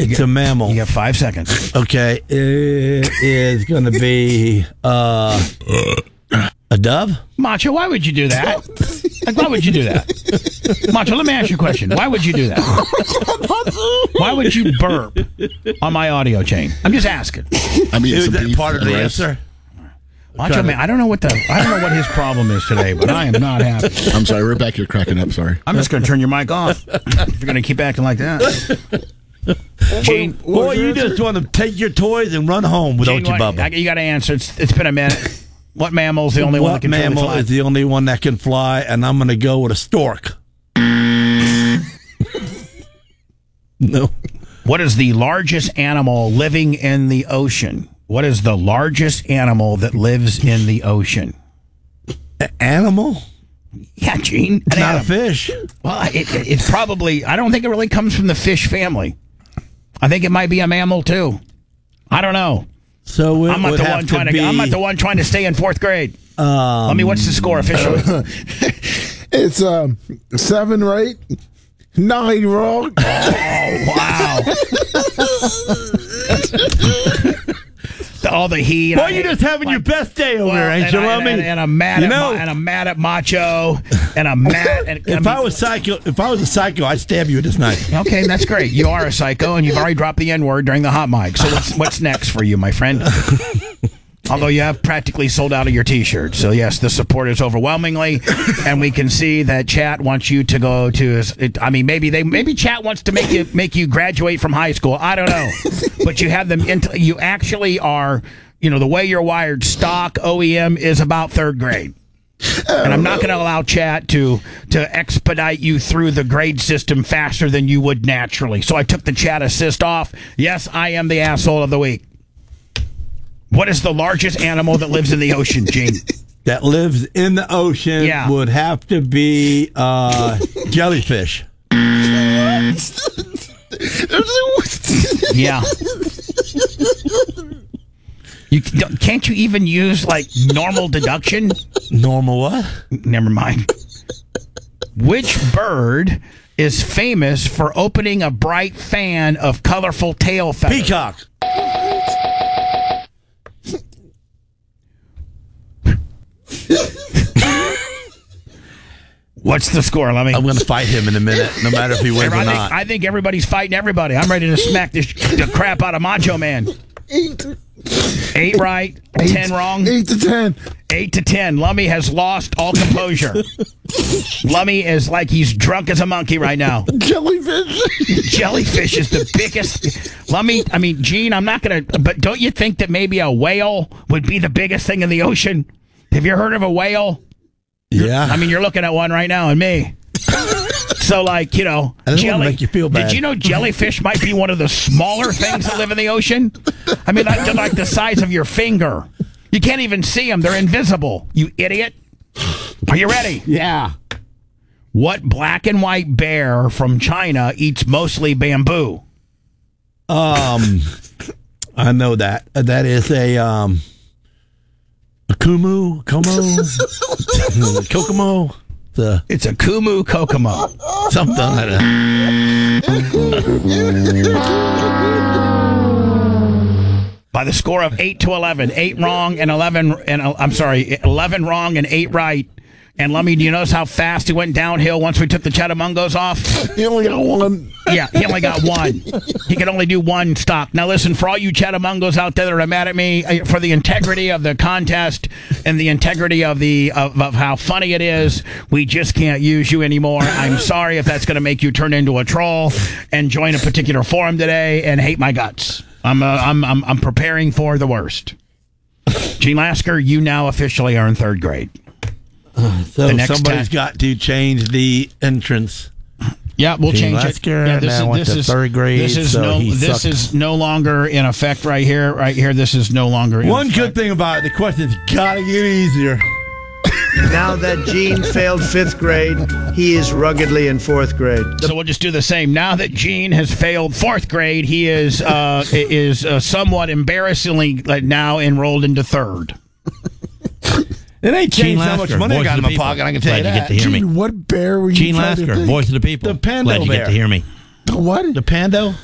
It's a mammal. You got 5 seconds. Okay, it is going to be a dove? Macho, why would you do that? Like, why would you do that? Macho, let me ask you a question. Why would you do that? Why would you burp on my audio chain? I'm just asking. I mean, Is some that beef part of and the rice. answer? Macho Man, I don't know what his problem is today, but I am not happy. I'm sorry, we're back here cracking up. Sorry. I'm just going to turn your mic off if you're going to keep acting like that. Gene, Boy, you just want to take your toys and run home without Gene, your bubble. you got to answer. It's been a minute. What mammal is the only one that What can truly mammal fly? is the only one that can fly? And I'm going to go with a stork. No. What is the largest animal living in the ocean? What is the largest animal that lives in the ocean? Animal? Yeah, Gene. Not a fish. Well, it's probably, I don't think it really comes from the fish family. I think it might be a mammal, too. I don't know. So I'm not the one trying to stay in fourth grade. Let me, what's the score officially? It's 7 right, 9 wrong. Oh, wow. All the heat. Boy, you're just having your best day over here, ain't you, Lummy? And I'm mad and I'm mad at Macho, and I'm mad. And, if I was a psycho, I'd stab you with this knife. Okay, that's great. You are a psycho, and you've already dropped the N-word during the hot mic. So what's next for you, my friend? Although you have practically sold out of your T-shirt. So, yes, the support is overwhelmingly. And we can see that chat wants you to go to maybe chat wants to make you graduate from high school. I don't know. But you have them you actually are, the way you're wired, stock OEM is about third grade. And I'm not going to allow chat to expedite you through the grade system faster than you would naturally. So I took the chat assist off. Yes, I am the asshole of the week. What is the largest animal that lives in the ocean, Gene? That lives in the ocean would have to be jellyfish. Yeah. Can't you even use, normal deduction? Normal what? Never mind. Which bird is famous for opening a bright fan of colorful tail feathers? Peacock. What's the score, Lemmy? I'm going to fight him in a minute, no matter if he wins or not. I think everybody's fighting everybody. I'm ready to smack the crap out of Macho Man. 8 right, 10 wrong. 8 to 10. 8 to 10. Lummy has lost all composure. Lummy is like he's drunk as a monkey right now. Jellyfish. Jellyfish is the biggest. Lummy, Gene, I'm not going to, but don't you think that maybe a whale would be the biggest thing in the ocean? Have you heard of a whale? Yeah. You're looking at one right now, and me. So, I don't want to make you feel bad. Did you know jellyfish might be one of the smaller things that live in the ocean? They're like the size of your finger. You can't even see them. They're invisible. You idiot. Are you ready? Yeah. What black and white bear from China eats mostly bamboo? I know that. That is a Komo? Kokomo? It's a Kumu Kokomo. Something like that. By the score of 8 to 11. 8 wrong and 11, 11 wrong and 8 right. And Lummy, do you notice how fast he went downhill once we took the Chattamungos off? He only got 1. Yeah, he only got 1. He could only do 1 stock. Now listen, for all you Chattamungos out there that are mad at me, for the integrity of the contest and the integrity of how funny it is, we just can't use you anymore. I'm sorry if that's going to make you turn into a troll and join a particular forum today and hate my guts. I'm preparing for the worst. Gene Lasker, you now officially are in third grade. So somebody's got to change the entrance. Yeah, we'll change it. Yeah, this is third grade. This is no longer in effect right here. Right here, this is no longer in One effect. good thing about it, the question's got to get easier. Now that Gene failed 5th grade, he is ruggedly in 4th grade. So we'll just do the same. Now that Gene has failed 4th grade, he is somewhat embarrassingly now enrolled into 3rd. It ain't changed how Lasker, much money I got in my people. pocket, I can tell you Glad that. you get to hear me. Gene, what bear were you Gene trying to Lasker, think? voice of the people. The pando Glad you bear. get to hear me. The what? The pando?